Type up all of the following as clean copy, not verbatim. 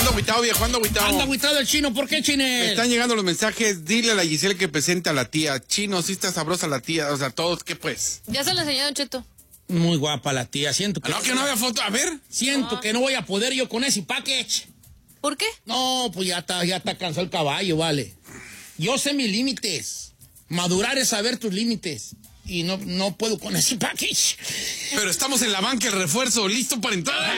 agüitado, viejo, ando agüitado. Anda agüitado el Chino, ¿por qué, Chine? Me están llegando los mensajes, dile a la Giselle que presente a la tía. Chino, sí está sabrosa la tía, o sea, todos, ¿qué pues? Ya se lo enseñó Don Cheto. Muy guapa la tía, siento que... No, que no había foto, a ver. Siento que no voy a poder yo con ese package. ¿Por qué? No, pues ya está cansado el caballo, vale. Yo sé mis límites. Madurar es saber tus límites. Y no puedo con ese package. Pero estamos en la banca, el refuerzo, listo para entrar.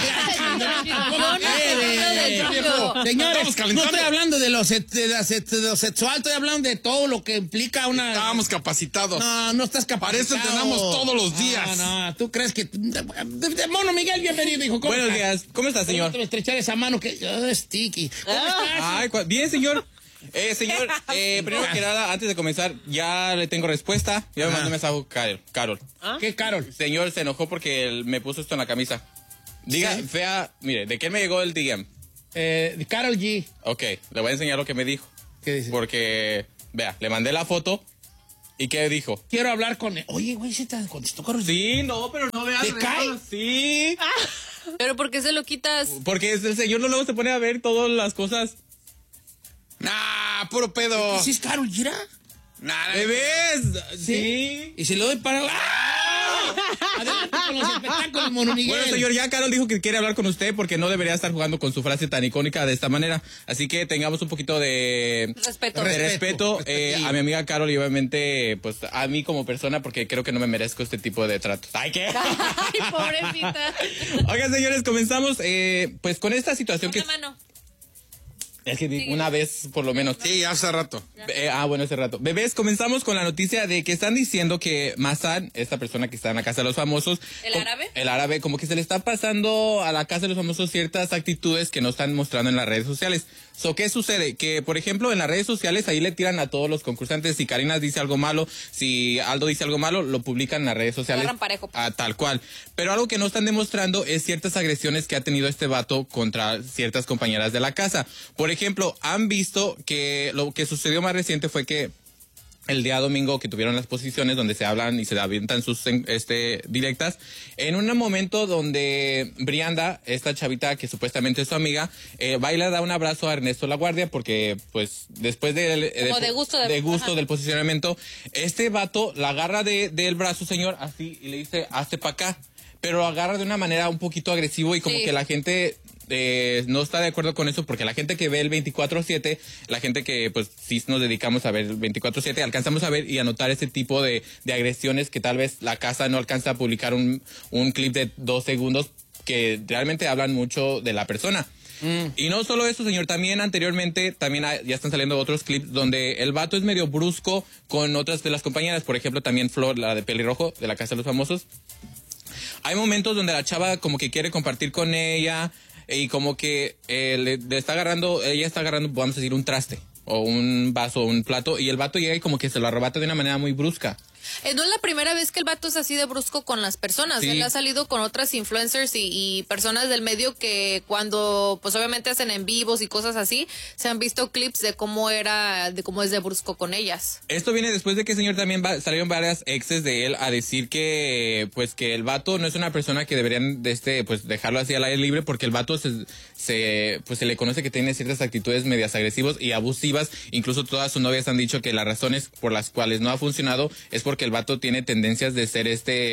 Señores, no estoy hablando de lo sexual, estoy hablando de todo lo que implica una... Estábamos capacitados. No estás capacitado. Para eso entrenamos todos los días. No, tú crees que... Mono Miguel, bienvenido, hijo. Buenos días. ¿Cómo está, señor? Estrechar esa mano que... sticky. ¿Cómo estás? Ay, bien, señor. Señor, primero que nada, antes de comenzar, ya le tengo respuesta. Ya me mandó un mensaje Carol. ¿Qué, Carol? Señor, se enojó porque él me puso esto en la camisa. Diga, ¿Sí? fea, mire, ¿de qué me llegó el DM? Carol G. Ok, le voy a enseñar lo que me dijo. ¿Qué dice? Porque, vea, le mandé la foto. ¿Y qué dijo? Quiero hablar con él. Oye, güey, ¿se te contestó Carol G? Sí, no, pero no veas. ¿Te cae? Sí. ¿Pero por qué se lo quitas? Porque el señor luego se pone a ver todas las cosas. Nah, puro pedo. ¿Sí es Carol G? Nah, ¿Bebés? Sí. Y se lo doy para... ¡Ah! Adelante con los espectáculos, Mono Miguel. Bueno, señor, ya Carol dijo que quiere hablar con usted porque no debería estar jugando con su frase tan icónica de esta manera. Así que tengamos un poquito de Respeto. respeto a mi amiga Carol y obviamente pues a mí como persona porque creo que no me merezco este tipo de tratos. ¡Ay, qué! Ay, pobrecita. Oigan, señores, comenzamos pues con esta situación Una que... mano. Es que una vez por lo menos. Sí, hace rato. Bueno, hace rato. Bebés, comenzamos con la noticia de que están diciendo que Masan, esta persona que está en la Casa de los Famosos... ¿El árabe? El árabe, como que se le está pasando a la Casa de los Famosos ciertas actitudes que no están mostrando en las redes sociales. ¿Qué sucede? Que, por ejemplo, en las redes sociales ahí le tiran a todos los concursantes. Si Karina dice algo malo, si Aldo dice algo malo, lo publican en las redes sociales. Agarran parejo. Tal cual. Pero algo que no están demostrando es ciertas agresiones que ha tenido este vato contra ciertas compañeras de la casa. Por ejemplo, han visto que lo que sucedió más reciente fue que el día domingo que tuvieron las posiciones donde se hablan y se avientan sus directas, en un momento donde Brianda, esta chavita que supuestamente es su amiga, va y le da un abrazo a Ernesto Laguardia porque pues después de gusto del posicionamiento, este vato la agarra del brazo, señor, así, y le dice, hazte para acá, pero lo agarra de una manera un poquito agresivo y como que la gente... no está de acuerdo con eso porque la gente que ve el 24/7, la gente que pues sí nos dedicamos a ver el 24/7, alcanzamos a ver y a notar ese tipo de agresiones que tal vez la casa no alcanza a publicar un clip de 2 segundos que realmente hablan mucho de la persona. Y no solo eso, señor, también anteriormente ya están saliendo otros clips donde el vato es medio brusco con otras de las compañeras, por ejemplo también Flor, la de pelirrojo de la Casa de los Famosos. Hay momentos donde la chava como que quiere compartir con ella y como que ella está agarrando, vamos a decir, un traste o un vaso o un plato y el vato llega y como que se lo arrebata de una manera muy brusca. No es la primera vez que el vato es así de brusco con las personas. Sí. Él ha salido con otras influencers y personas del medio que cuando pues obviamente hacen en vivos y cosas así, se han visto clips de cómo es de brusco con ellas. Esto viene después de que el señor también salieron varias exes de él a decir que pues que el vato no es una persona que deberían pues dejarlo así al aire libre porque el vato se le conoce que tiene ciertas actitudes medias agresivas y abusivas. Incluso todas sus novias han dicho que las razones por las cuales no ha funcionado es porque el vato tiene tendencias de ser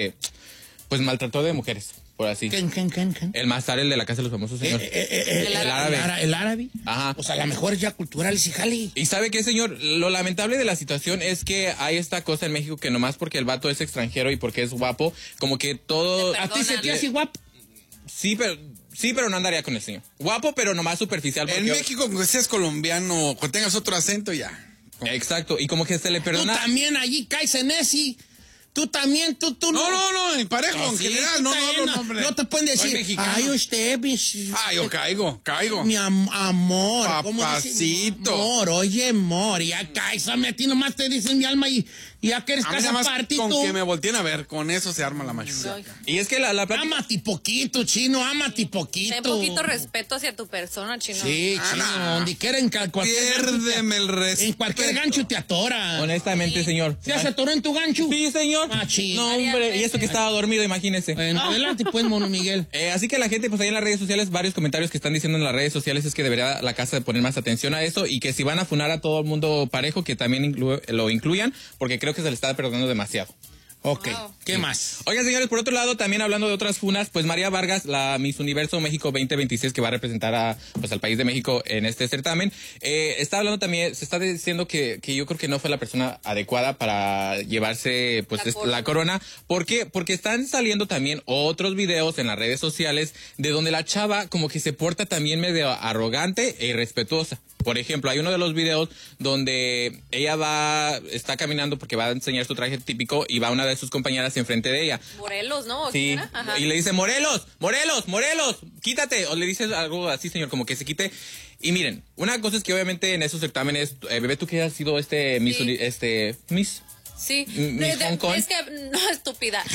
pues maltratador de mujeres, por así. ¿Quién? El Mazar, el de la Casa de los Famosos, señor. El árabe. ¿El árabe? Ajá. O sea, a lo mejor es ya cultural, sí, jale. ¿Y sabe qué, señor? Lo lamentable de la situación es que hay esta cosa en México que nomás porque el vato es extranjero y porque es guapo, como que todo... ¿A ti se te hace guapo? Sí, pero no andaría con el señor. Guapo, pero nomás superficial. En México, que seas colombiano, que tengas otro acento, ya. Exacto, y como que se le perdona... Tú también allí caes en ese. Tú también, tú No, en parejo, en sí, general, no, hombre. No te pueden Soy decir, mexicano. ay, usted, Yo caigo. mi amor. ¿cómo dice? Papacito. Amor, oye, amor, ya caes, a ti nomás te dicen mi alma y Ya que eres A mí casa nada más party con tú. que me volteen a ver, con eso se arma la mayoría. Y es que la plática... Ámate poquito, chino, ámate poquito. Ten poquito respeto hacia tu persona, chino. Sí, chino, donde quiera, en cualquier Piérdeme el respeto. en cualquier gancho te atora. Honestamente, señor. ¿Se atoró en tu gancho? Sí, señor. Ah, chino. No, hombre, y eso que estaba dormido, imagínese. Bueno, adelante pues, mono Miguel. Así que la gente, pues ahí en las redes sociales, varios comentarios que están diciendo en las redes sociales es que debería la casa de poner más atención a eso y que si van a funar a todo el mundo parejo, que también lo incluyan, porque creo que se le está perdonando demasiado. Ok, Wow. ¿qué más? Oigan, señores, por otro lado, también hablando de otras funas, pues María Vargas, la Miss Universo México 2026, que va a representar al país de México en este certamen, está hablando también, se está diciendo que yo creo que no fue la persona adecuada para llevarse pues la corona. ¿Por qué? Porque están saliendo también otros videos en las redes sociales de donde la chava como que se porta también medio arrogante e irrespetuosa. Por ejemplo, hay uno de los videos donde ella está caminando porque va a enseñar su traje típico y va una de sus compañeras enfrente de ella. Morelos, ¿no? Sí, Ajá. y le dice, Morelos, quítate. O le dice algo así, señor, como que se quite. Y miren, una cosa es que obviamente en esos certámenes, bebé, tú que has sido Miss... Sí, Miss Hong Kong. es que, no, estúpida.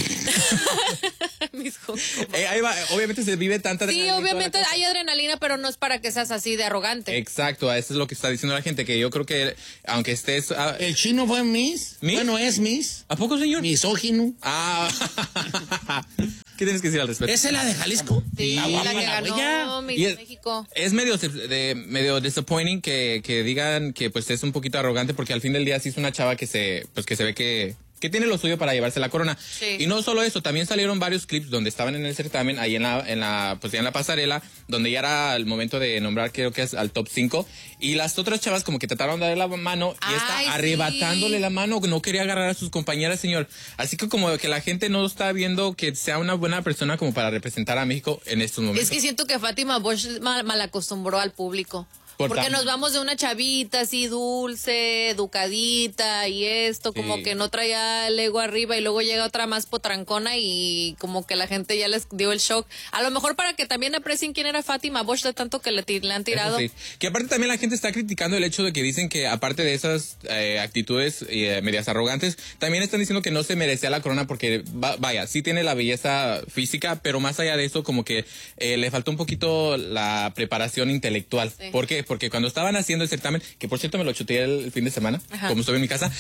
Miss Hong Kong. Ahí va, obviamente se vive tanta Sí, adrenalina y toda la obviamente cosa. hay adrenalina, pero no es para que seas así de arrogante. Exacto, eso es lo que está diciendo la gente, que yo creo que aunque estés... El chino fue Miss. ¿Miss? Bueno, es Miss. ¿A poco, señor? Misógino. Ah, ¿qué tienes que decir al respecto? ¿Esa es la de Jalisco? Sí, La la guapa, que la ganó güella. Miss Y es- México. Es medio disappointing que digan que pues es un poquito arrogante, porque al fin del día sí es una chava que se ve que tiene lo suyo para llevarse la corona. Sí. Y no solo eso, también salieron varios clips donde estaban en el certamen, ahí pues ya en la pasarela, donde ya era el momento de nombrar, creo que es al top 5, y las otras chavas como que trataron de darle la mano y Ay, está sí. arrebatándole la mano, no quería agarrar a sus compañeras, señor. Así que como que la gente no está viendo que sea una buena persona como para representar a México en estos momentos. Es que siento que Fátima Bosch mal acostumbró al público. Por Porque tan- nos vamos de una chavita así dulce, educadita y esto, como Sí. que no traía el ego arriba y luego llega otra más potrancona y como que la gente ya les dio el shock. A lo mejor para que también aprecien quién era Fátima Bosch de tanto que le han tirado. Eso sí. Que aparte también la gente está criticando el hecho de que dicen que aparte de esas actitudes medias arrogantes, también están diciendo que no se merecía la corona porque, vaya, sí tiene la belleza física, pero más allá de eso como que le faltó un poquito la preparación intelectual. Sí. ¿Por qué? Porque cuando estaban haciendo el certamen, que por cierto me lo chuteé el fin de semana, Ajá. como estuve en mi casa,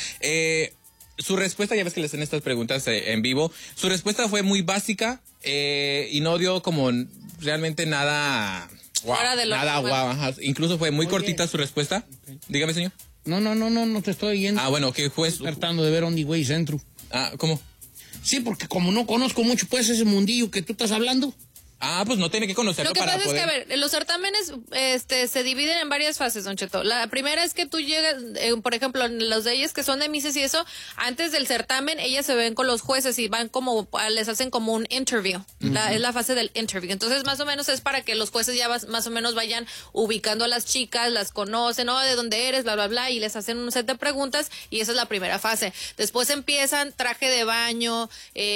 su respuesta, ya ves que le hacen estas preguntas en vivo, su respuesta fue muy básica y no dio como realmente nada... Fuera de lo nada normal. guau, ajá. Incluso fue muy Oye. cortita su respuesta. Dígame, señor. No te estoy yendo. Ah, bueno, que juez... Tratando de ver Only Way Centro. Ah, ¿cómo? Sí, porque como no conozco mucho, pues, ese mundillo que tú estás hablando. Ah, pues no tiene que conocerlo Lo que para pasa poder... es que, a ver, los certámenes se dividen en varias fases, Don Cheto. La primera es que tú llegas, por ejemplo, los de ellas que son de Misses y eso, antes del certamen, ellas se ven con los jueces y van como, les hacen como un interview. Es la fase del interview. Entonces, más o menos es para que los jueces ya más o menos vayan ubicando a las chicas, las conocen, ¿no? De dónde eres, bla, bla, bla, y les hacen un set de preguntas y esa es la primera fase. Después empiezan traje de baño,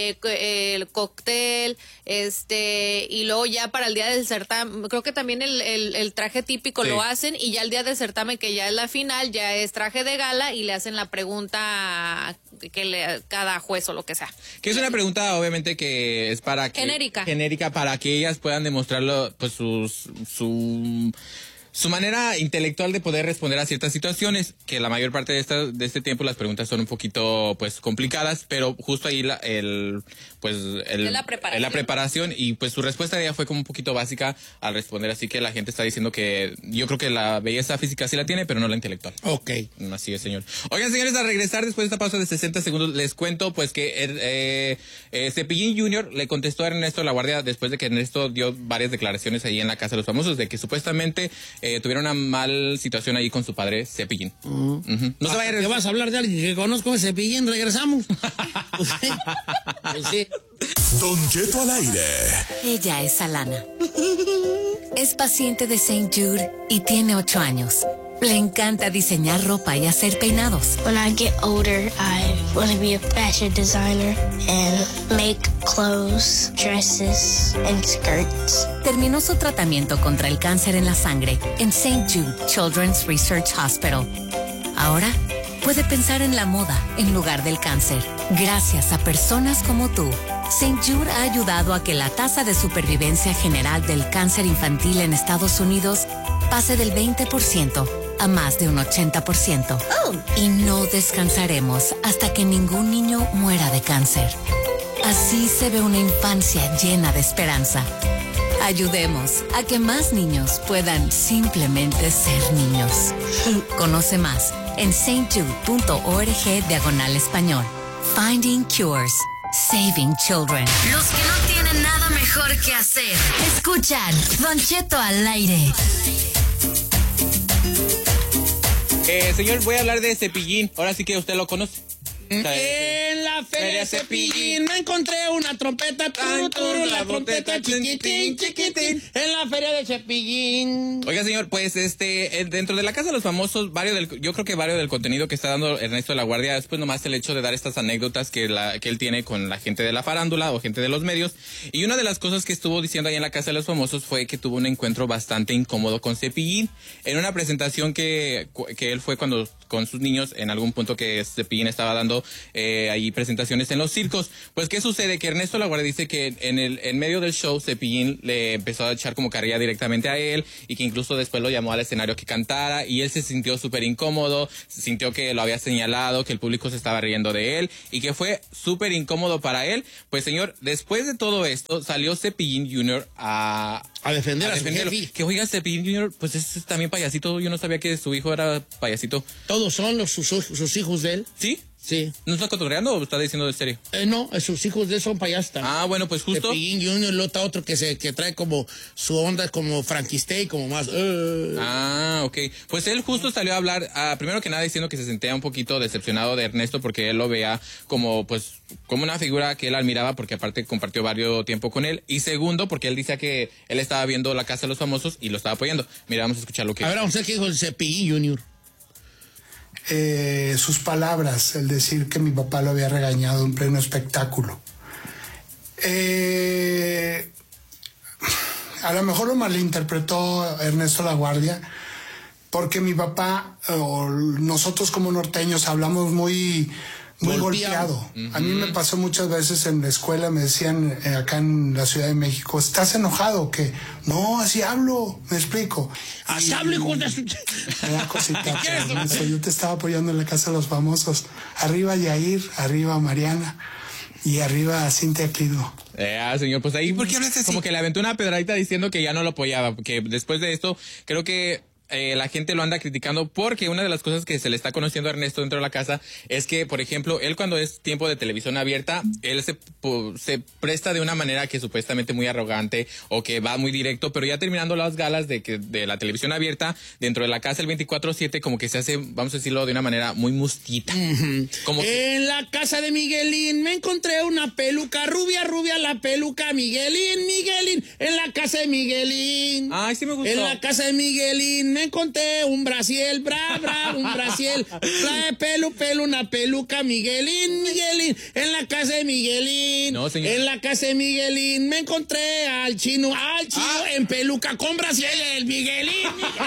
el cóctel, y luego ya para el día del certamen, creo que también el traje típico Sí. lo hacen y ya el día del certamen, que ya es la final, ya es traje de gala y le hacen la pregunta cada juez o lo que sea. Que es una pregunta, obviamente, que es para que... Genérica. Genérica, para que ellas puedan demostrarlo, pues, su manera intelectual de poder responder a ciertas situaciones, que la mayor parte de este tiempo las preguntas son un poquito pues complicadas, pero justo ahí la preparación y pues su respuesta de ella fue como un poquito básica al responder, así que la gente está diciendo que yo creo que la belleza física sí la tiene, pero no la intelectual. Ok. Así es, señor. Oigan, señores, a regresar después de esta pausa de 60 segundos, les cuento pues que Cepillín Jr. le contestó a Ernesto La Guardia después de que Ernesto dio varias declaraciones ahí en la Casa de los Famosos de que supuestamente tuvieron una mal situación ahí con su padre Cepillín. Ujú. No se vaya a ¿Qué vas a hablar de alguien que conozco ese Cepillín? Regresamos. Pues sí. Pues sí. Don Cheto al aire. Ella es Alana. Es paciente de St. Jude y tiene 8 años. Le encanta diseñar ropa y hacer peinados. When I get older, I want to be a fashion designer and make clothes, dresses, and skirts. Terminó su tratamiento contra el cáncer en la sangre en St. Jude Children's Research Hospital. Ahora puede pensar en la moda en lugar del cáncer. Gracias a personas como tú, St. Jude ha ayudado a que la tasa de supervivencia general del cáncer infantil en Estados Unidos pase del 20% a más de un 80%. Y no descansaremos hasta que ningún niño muera de cáncer. Así se ve una infancia llena de esperanza. Ayudemos a que más niños puedan simplemente ser niños. Conoce más en stjude.org/español. Finding Cures. Saving Children. Los que no tienen nada mejor que hacer. Escuchan Don Cheto al aire. Señor, voy a hablar de Cepillín. Ahora sí que usted lo conoce. En la feria Cepillín me encontré una trompeta, la trompeta chiquitín, chiquitín, en la feria de Cepillín. Oiga, señor, pues dentro de la Casa de los Famosos, yo creo que varios del contenido que está dando Ernesto de la Guardia es pues nomás el hecho de dar estas anécdotas que él tiene con la gente de la farándula o gente de los medios. Y una de las cosas que estuvo diciendo ahí en la Casa de los Famosos fue que tuvo un encuentro bastante incómodo con Cepillín en una presentación que él fue con sus niños en algún punto que Cepillín estaba dando ahí presentaciones en los circos. Pues, ¿qué sucede? Que Ernesto La Guardia dice que en medio del show Cepillín le empezó a echar como carrilla directamente a él y que incluso después lo llamó al escenario que cantara y él se sintió súper incómodo, sintió que lo había señalado, que el público se estaba riendo de él y que fue súper incómodo para él. Pues, señor, después de todo esto salió Cepillín Jr. a defender a su jefe. Que oiga, Cepillín Jr., pues es también payasito. Yo no sabía que su hijo era payasito. ¿Todos son sus hijos de él? ¿Sí? Sí. ¿No está cotorreando o está diciendo de serio? No, sus hijos de él son payasos también. Ah, bueno, pues justo. Cepillín Jr., lo está otro que trae como su onda como Frankenstein, como más. Ah, ok. Pues él justo salió a hablar, primero que nada diciendo que se sentía un poquito decepcionado de Ernesto porque él lo veía como una figura que él admiraba porque aparte compartió varios tiempo con él. Y segundo, porque él decía que él estaba viendo La Casa de los Famosos y lo estaba apoyando. Mira, vamos a escuchar lo que... A ver, vamos a ver qué dijo el Cepillín Jr. Sus palabras, el decir que mi papá lo había regañado en pleno espectáculo. A lo mejor lo malinterpretó Ernesto La Guardia, porque mi papá, o nosotros como norteños, hablamos muy golpeado. A mí me pasó muchas veces en la escuela, me decían acá en la Ciudad de México, ¿estás enojado? Que no, así hablo, me explico. Así hablo, hijo de su... Me da cosita. Yo te estaba apoyando en La Casa de los Famosos. Arriba Yair, arriba Mariana y arriba Cintia Clido. Señor, pues ahí ¿por qué hablaste así? Como que le aventó una pedradita diciendo que ya no lo apoyaba, porque después de esto creo que la gente lo anda criticando porque una de las cosas que se le está conociendo a Ernesto dentro de la casa es que, por ejemplo, él cuando es tiempo de televisión abierta, él se presta de una manera que supuestamente muy arrogante o que va muy directo, pero ya terminando las galas de la televisión abierta, dentro de la casa el 24/7 como que se hace, vamos a decirlo de una manera muy mustita. Como que... En la casa de Miguelín me encontré una peluca rubia, la peluca Miguelín, en la casa de Miguelín. Ay, sí me gustó. En la casa de Miguelín me encontré un brasiel, un brasiel, pelo, una peluca, Miguelín, en la casa de Miguelín. No, señor. En la casa de Miguelín me encontré al chino en peluca con brasiel, el Miguelín.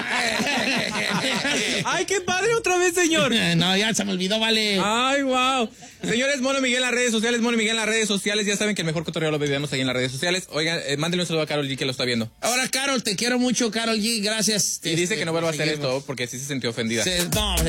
Ay, qué padre otra vez, señor. No, ya se me olvidó, vale. Ay, wow. Señores, Mono Miguel en las redes sociales, Mono Miguel en las redes sociales. Ya saben que el mejor cotorreo lo vivimos ahí en las redes sociales. Oigan, mándenle un saludo a Karol G que lo está viendo. Ahora, Carol, te quiero mucho, Karol G, gracias. Y dice que no vuelva a hacer esto porque sí se sintió ofendida. No,